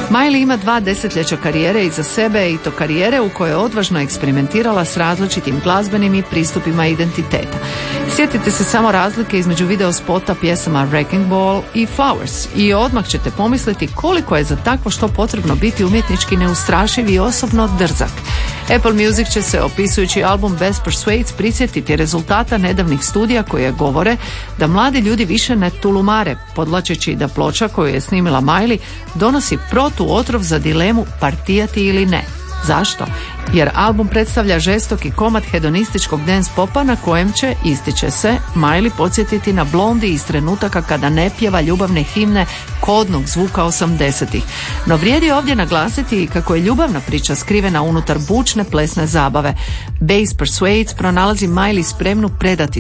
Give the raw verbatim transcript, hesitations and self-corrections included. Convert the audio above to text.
Miley ima dva desetljeća karijere iza sebe, i to karijere u kojoj je odvažno eksperimentirala s različitim glazbenim i pristupima identiteta. Sjetite se samo razlike između video spota pjesama Wrecking Ball i Flowers i odmah ćete pomisliti koliko je za takvo što potrebno biti umjetnički neustrašiv i osobno drzak. Apple Music će se, opisujući album Best Persuades, prisjetiti rezultata nedavnih studija koje govore da mladi ljudi više ne tulumare, podlačeći da ploča koju je snimila Miley donosi protuotrov za dilemu partijati ili ne. Zašto? Jer album predstavlja žestoki komad hedonističkog dance popa na kojem će, ističe se, Miley podsjetiti na Blondie iz trenutaka kada ne pjeva ljubavne himne kodnog zvuka osamdesetih. No vrijedi ovdje naglasiti kako je ljubavna priča skrivena unutar bučne plesne zabave. Best Persuades pronalazi Miley spremnu predati